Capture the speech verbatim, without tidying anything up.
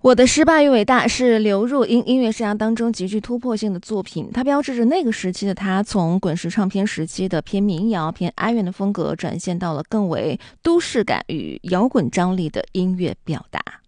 我的失败与伟大是刘若英音乐生涯当中极具突破性的作品，它标志着那个时期的她从滚石唱片时期的偏民谣、偏哀怨的风格，转现到了更为都市感与摇滚张力的音乐表达。